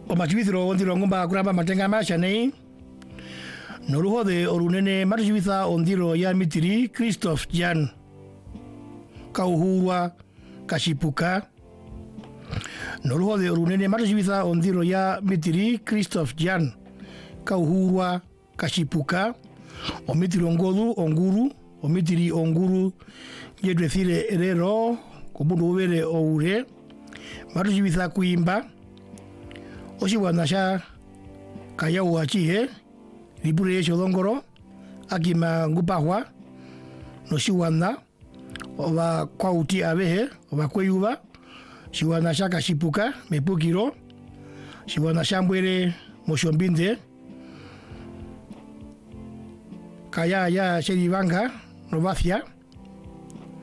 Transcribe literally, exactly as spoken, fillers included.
o mativithiro ondiro ngumba kuramba matenga masha nei noruho de orunene mativitha ondiro ya mitiri Christoph Jan kauhurwa kashipuka noruho de orunene mativitha ondiro ya mitiri Christoph Jan kauhurwa kashipuka o mitiri ongodu onguru o mitiri onguru yedwethire rero kubundu were oure mativitha kuimba Oshiwana sha kaya uachihe ribure shodongoro akima ngupahwa no shiwana oba kwauti abehe oba kweyuba shiwana sha kashipuka mepukiro shiwana shambwere moshombinde kaya ya sheribanga no bafia